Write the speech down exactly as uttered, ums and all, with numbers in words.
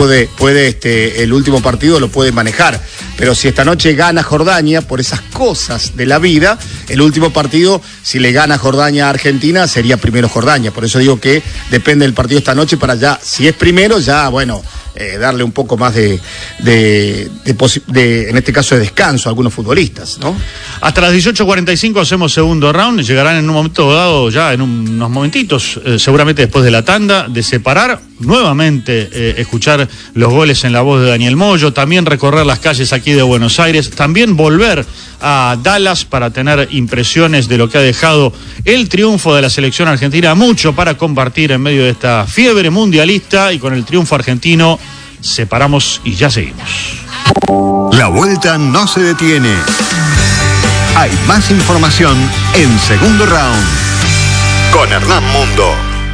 puede, puede este, el último partido lo puede manejar. Pero si esta noche gana Jordania, por esas cosas de la vida, el último partido, si le gana Jordania a Argentina, sería primero Jordania. Por eso digo que depende del partido esta noche para ya, si es primero, ya, bueno, eh, darle un poco más de, de, de, de, de, en este caso, de descanso a algunos futbolistas, ¿no? Hasta las dieciocho cuarenta y cinco hacemos segundo round, llegarán en un momento dado, ya en un, unos momentitos, eh, seguramente después de la tanda, de separar, nuevamente eh, escuchar los goles en la voz de Daniel Moyo, también recorrer las calles aquí de Buenos Aires, también volver a Dallas para tener impresiones de lo que ha dejado el triunfo de la selección argentina, mucho para compartir en medio de esta fiebre mundialista, y con el triunfo argentino separamos y ya seguimos. La vuelta no se detiene. Hay más información en Segundo Round con Hernán Mundo.